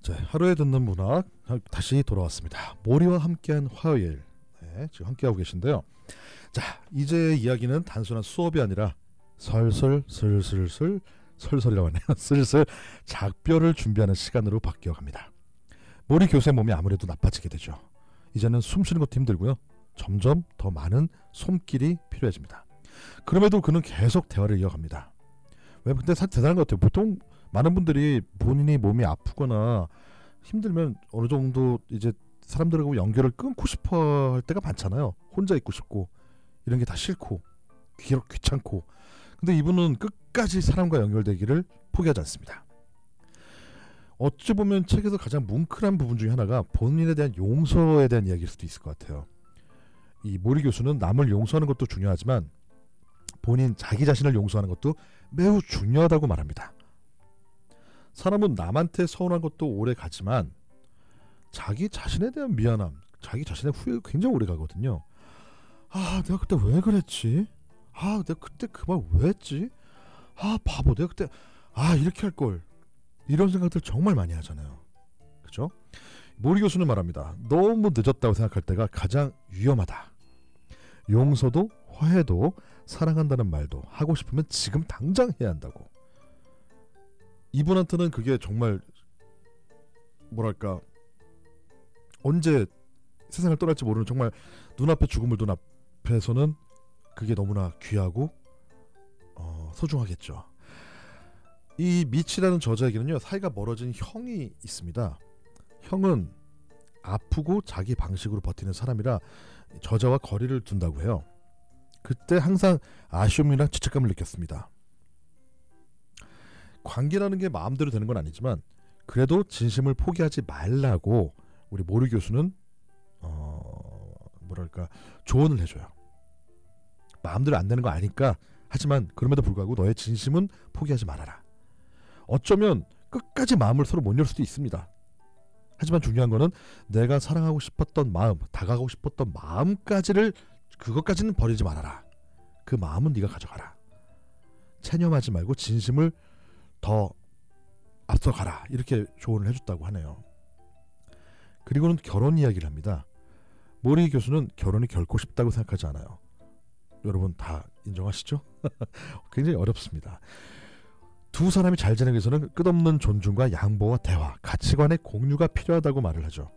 자, 하루에 듣는 문학 다시 돌아왔습니다. 모리와 함께한 화요일. 네, 지금 함께하고 계신데요. 자, 이제 이야기는 단순한 수업이 아니라 설설이라고 하네요. 슬슬 작별을 준비하는 시간으로 바뀌어갑니다. 모리 교수의 몸이 아무래도 나빠지게 되죠. 이제는 숨 쉬는 것도 힘들고요. 점점 더 많은 손길이 필요해집니다. 그럼에도 그는 계속 대화를 이어갑니다. 왜 근데 사실 대단한 것 같아요. 보통 많은 분들이 본인이 몸이 아프거나 힘들면 어느 정도 이제 사람들하고 연결을 끊고 싶어 할 때가 많잖아요. 혼자 있고 싶고 이런 게 다 싫고 귀찮고. 근데 이분은 끝까지 사람과 연결되기를 포기하지 않습니다. 어찌 보면 책에서 가장 뭉클한 부분 중에 하나가 본인에 대한 용서에 대한 이야기일 수도 있을 것 같아요. 이 모리 교수는 남을 용서하는 것도 중요하지만 본인 자기 자신을 용서하는 것도 매우 중요하다고 말합니다. 사람은 남한테 서운한 것도 오래 가지만 자기 자신에 대한 미안함, 자기 자신의 후회가 굉장히 오래 가거든요. 아, 내가 그때 왜 그랬지? 아, 내가 그때 그 말 왜 했지? 아, 바보, 내가 그때 이렇게 할 걸. 이런 생각들 정말 많이 하잖아요. 그죠? 모리 교수는 말합니다. 너무 늦었다고 생각할 때가 가장 위험하다. 용서도 화해도 사랑한다는 말도 하고 싶으면 지금 당장 해야 한다고. 이분한테는 그게 정말 뭐랄까 언제 세상을 떠날지 모르는 정말 눈앞에 죽음을 눈앞에서는 그게 너무나 귀하고 소중하겠죠. 이 미치라는 저자에게는요 사이가 멀어진 형이 있습니다. 형은 아프고 자기 방식으로 버티는 사람이라 저자와 거리를 둔다고 해요. 그때 항상 아쉬움이나 죄책감을 느꼈습니다. 관계라는 게 마음대로 되는 건 아니지만 그래도 진심을 포기하지 말라고 우리 모리 교수는 조언을 해줘요. 마음대로 안 되는 거 아니까 하지만 그럼에도 불구하고 너의 진심은 포기하지 말아라. 어쩌면 끝까지 마음을 서로 못 열 수도 있습니다. 하지만 중요한 거는 내가 사랑하고 싶었던 마음, 다가가고 싶었던 마음까지는 버리지 말아라. 그 마음은 네가 가져가라. 체념하지 말고 진심을 더 앞서가라. 이렇게 조언을 해줬다고 하네요. 그리고는 결혼 이야기를 합니다. 모리 교수는 결혼이 결코 쉽다고 생각하지 않아요. 여러분 다 인정하시죠? 굉장히 어렵습니다. 두 사람이 잘 지내기 위해서는 끝없는 존중과 양보와 대화, 가치관의 공유가 필요하다고 말을 하죠.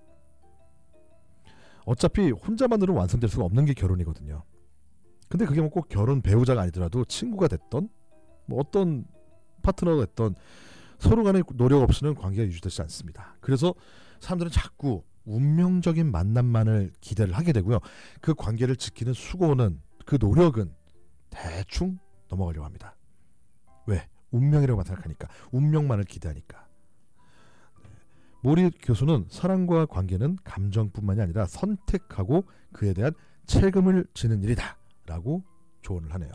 어차피 혼자만으로는 완성될 수가 없는 게 결혼이거든요. 근데 그게 뭐 꼭 결혼 배우자가 아니더라도 친구가 됐던 뭐 어떤 파트너가 됐던 서로 간의 노력 없이는 관계가 유지되지 않습니다. 그래서 사람들은 자꾸 운명적인 만남만을 기대를 하게 되고요. 그 관계를 지키는 수고는 그 노력은 대충 넘어가려고 합니다. 왜? 운명이라고만 생각하니까. 운명만을 기대하니까. 모리 교수는 사랑과 관계는 감정뿐만이 아니라 선택하고 그에 대한 책임을 지는 일이다 라고 조언을 하네요.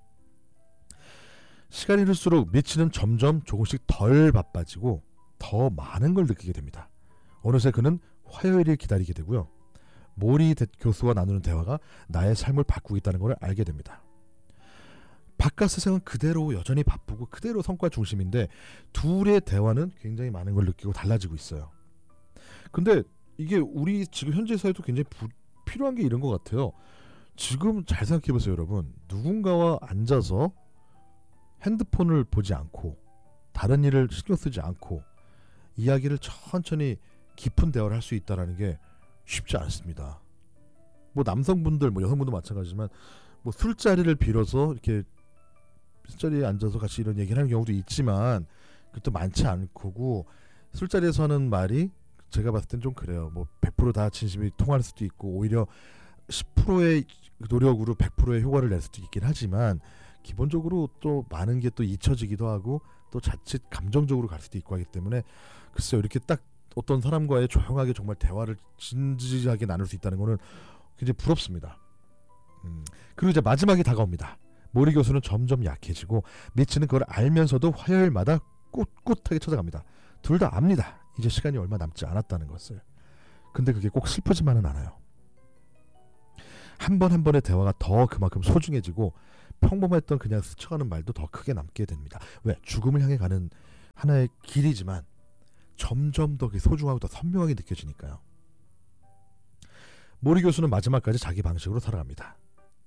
시간이 흐를수록 미치는 점점 조금씩 덜 바빠지고 더 많은 걸 느끼게 됩니다. 어느새 그는 화요일을 기다리게 되고요. 모리 교수와 나누는 대화가 나의 삶을 바꾸고 있다는 걸 알게 됩니다. 바깥 세상은 그대로 여전히 바쁘고 그대로 성과 중심인데 둘의 대화는 굉장히 많은 걸 느끼고 달라지고 있어요. 근데 이게 우리 지금 현재 사회도 굉장히 필요한 게 이런 것 같아요. 지금 잘 생각해보세요, 여러분. 누군가와 앉아서 핸드폰을 보지 않고 다른 일을 신경 쓰지 않고 이야기를 천천히 깊은 대화를 할 수 있다는 게 쉽지 않습니다. 뭐 남성분들, 뭐 여성분도 마찬가지지만 뭐 술자리를 빌어서 이렇게 술자리에 앉아서 같이 이런 얘기를 하는 경우도 있지만 그것도 많지 않고 술자리에서 하는 말이 제가 봤을 땐 좀 그래요. 뭐 100% 다 진심이 통할 수도 있고 오히려 10%의 노력으로 100%의 효과를 낼 수도 있긴 하지만 기본적으로 또 많은 게 또 잊혀지기도 하고 또 자칫 감정적으로 갈 수도 있고 하기 때문에 글쎄요, 이렇게 딱 어떤 사람과의 조용하게 정말 대화를 진지하게 나눌 수 있다는 거는 굉장히 부럽습니다. 그리고 이제 마지막이 다가옵니다. 모리 교수는 점점 약해지고 미치는 그걸 알면서도 화요일마다 꿋꿋하게 찾아갑니다. 둘 다 압니다. 이제 시간이 얼마 남지 않았다는 것을. 근데 그게 꼭 슬프지만은 않아요. 한 번 한 번의 대화가 더 그만큼 소중해지고 평범했던 그냥 스쳐가는 말도 더 크게 남게 됩니다. 왜? 죽음을 향해 가는 하나의 길이지만 점점 더 소중하고 더 선명하게 느껴지니까요. 모리 교수는 마지막까지 자기 방식으로 살아갑니다.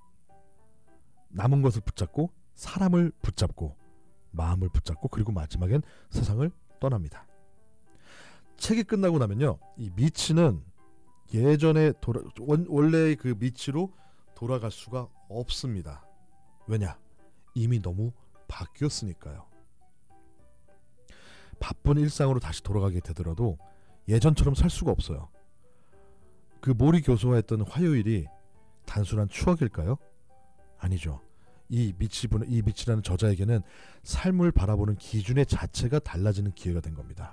남은 것을 붙잡고 사람을 붙잡고 마음을 붙잡고 그리고 마지막엔 세상을 떠납니다. 책이 끝나고 나면요, 이 미치는 예전에 원래의 그 미치로 돌아갈 수가 없습니다. 왜냐? 이미 너무 바뀌었으니까요. 바쁜 일상으로 다시 돌아가게 되더라도 예전처럼 살 수가 없어요. 그 모리 교수와 했던 화요일이 단순한 추억일까요? 아니죠. 이 미치라는 저자에게는 삶을 바라보는 기준의 자체가 달라지는 기회가 된 겁니다.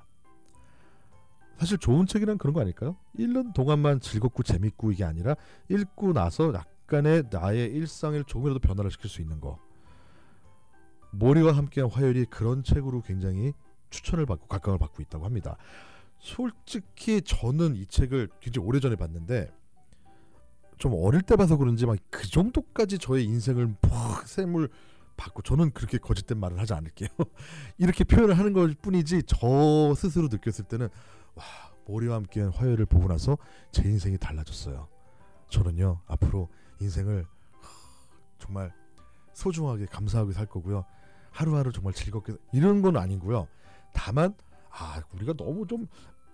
사실 좋은 책이란 그런 거 아닐까요? 읽는 동안만 즐겁고 재밌고 이게 아니라 읽고 나서 약간의 나의 일상을 조금이라도 변화를 시킬 수 있는 거. 모리와 함께한 화요일이 그런 책으로 굉장히 추천을 받고 각광을 받고 있다고 합니다. 솔직히 저는 이 책을 굉장히 오래전에 봤는데 좀 어릴 때 봐서 그런지 막 그 정도까지 저의 인생을 막 샘을 받고, 저는 그렇게 거짓된 말을 하지 않을게요. 이렇게 표현을 하는 것 뿐이지 저 스스로 느꼈을 때는 와, 모리와 함께한 화요일을 보고 나서 제 인생이 달라졌어요. 저는요 앞으로 인생을 정말 소중하게 감사하게 살 거고요. 하루하루 정말 즐겁게 이런 건 아니고요. 다만 우리가 너무 좀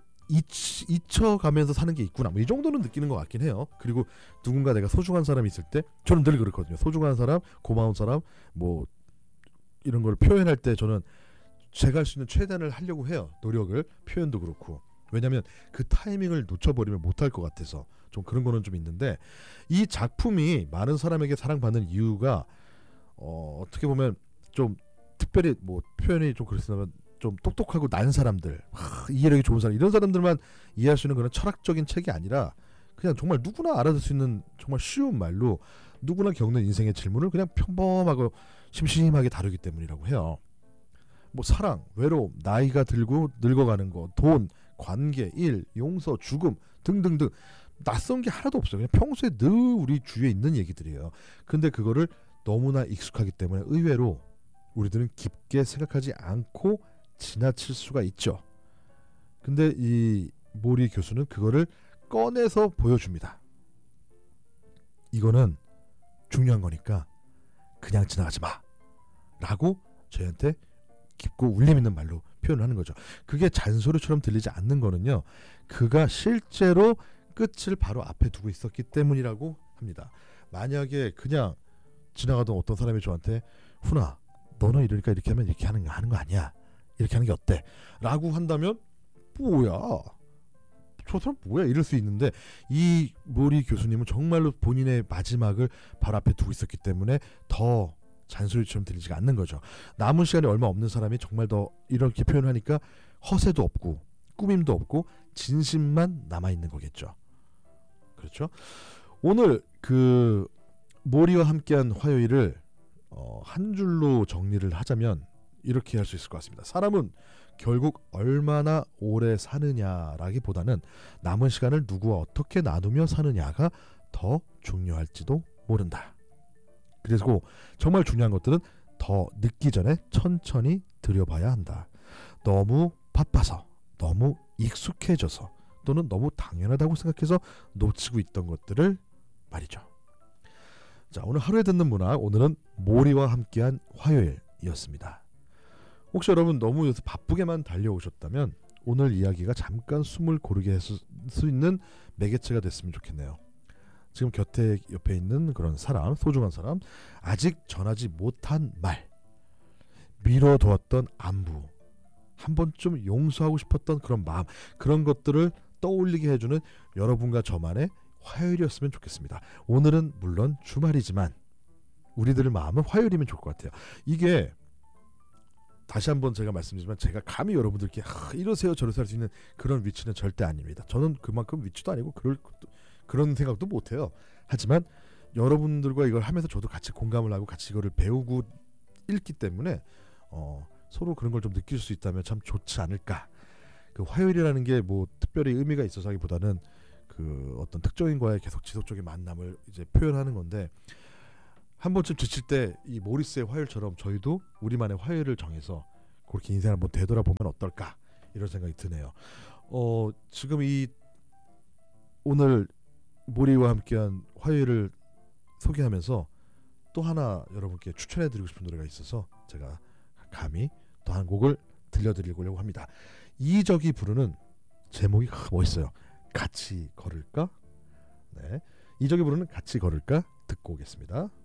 잊혀가면서 사는 게 있구나, 뭐 이 정도는 느끼는 것 같긴 해요. 그리고 누군가 내가 소중한 사람이 있을 때 저는 늘 그렇거든요. 소중한 사람, 고마운 사람, 뭐 이런 걸 표현할 때 저는 제가 할 수 있는 최대한을 하려고 해요. 노력을, 표현도 그렇고. 왜냐하면 그 타이밍을 놓쳐버리면 못할 것 같아서 좀 그런 거는 좀 있는데, 이 작품이 많은 사람에게 사랑받는 이유가 어떻게 보면 좀 특별히 뭐 표현이 좀 그렇다면 좀 똑똑하고 난 사람들, 이해력이 좋은 사람, 이런 사람들만 이해할 수 있는 그런 철학적인 책이 아니라 그냥 정말 누구나 알아들 수 있는 정말 쉬운 말로 누구나 겪는 인생의 질문을 그냥 평범하고 심심하게 다루기 때문이라고 해요. 뭐 사랑, 외로움, 나이가 들고 늙어가는 거, 돈, 관계, 일, 용서, 죽음 등등등 낯선 게 하나도 없어요. 그냥 평소에 늘 우리 주위에 있는 얘기들이에요. 근데 그거를 너무나 익숙하기 때문에 의외로 우리들은 깊게 생각하지 않고 지나칠 수가 있죠. 근데 이 모리 교수는 그거를 꺼내서 보여줍니다. 이거는 중요한 거니까 그냥 지나가지 마 라고 저희한테 깊고 울림 있는 말로 표현을 하는 거죠. 그게 잔소리처럼 들리지 않는 거는요, 그가 실제로 끝을 바로 앞에 두고 있었기 때문이라고 합니다. 만약에 그냥 지나가던 어떤 사람이 저한테 훈아, 너는 이러니까 이렇게 하면 이렇게 하는 거 아니야, 이렇게 하는 게 어때? 라고 한다면 뭐야, 저 사람 뭐야, 이럴 수 있는데, 이 모리 교수님은 정말로 본인의 마지막을 바로 앞에 두고 있었기 때문에 더 잔소리처럼 들리지가 않는 거죠. 남은 시간이 얼마 없는 사람이 정말 더 이렇게 표현하니까 허세도 없고 꾸밈도 없고 진심만 남아있는 거겠죠. 그렇죠? 오늘 그 모리와 함께한 화요일을 한 줄로 정리를 하자면 이렇게 할 수 있을 것 같습니다. 사람은 결국 얼마나 오래 사느냐라기보다는 남은 시간을 누구와 어떻게 나누며 사느냐가 더 중요할지도 모른다. 그리고 정말 중요한 것들은 더 늦기 전에 천천히 들여봐야 한다. 너무 바빠서, 너무 익숙해져서, 또는 너무 당연하다고 생각해서 놓치고 있던 것들을 말이죠. 자, 오늘 하루에 듣는 문학, 오늘은 모리와 함께한 화요일이었습니다. 혹시 여러분 너무 요새 바쁘게만 달려오셨다면 오늘 이야기가 잠깐 숨을 고르게 할 수 있는 매개체가 됐으면 좋겠네요. 지금 곁에 옆에 있는 그런 사람, 소중한 사람, 아직 전하지 못한 말, 미뤄두었던 안부, 한 번쯤 용서하고 싶었던 그런 마음, 그런 것들을 떠올리게 해주는 여러분과 저만의 화요일이었으면 좋겠습니다. 오늘은 물론 주말이지만 우리들의 마음은 화요일이면 좋을 것 같아요. 이게 다시 한번 제가 말씀드리지만 제가 감히 여러분들께 이러세요 저러세요 할 수 있는 그런 위치는 절대 아닙니다. 저는 그만큼 위치도 아니고 그런 생각도 못해요. 하지만 여러분들과 이걸 하면서 저도 같이 공감을 하고 같이 이거를 배우고 읽기 때문에 서로 그런 걸 좀 느낄 수 있다면 참 좋지 않을까. 그 화요일이라는 게 뭐 특별히 의미가 있어서 하기보다는 그 어떤 특정인과의 계속 지속적인 만남을 이제 표현하는 건데, 한 번쯤 지칠 때 이 모리스의 화요일처럼 저희도 우리만의 화요일을 정해서 그렇게 인생을 한번 되돌아보면 어떨까, 이런 생각이 드네요. 지금 이 오늘 모리와 함께한 화요일을 소개하면서 또 하나 여러분께 추천해드리고 싶은 노래가 있어서 제가 감히 또 한 곡을 들려드리려고 합니다. 이적이 부르는 제목이 멋있어요. 같이 걸을까? 네, 이적이 부르는 같이 걸을까 듣고 오겠습니다.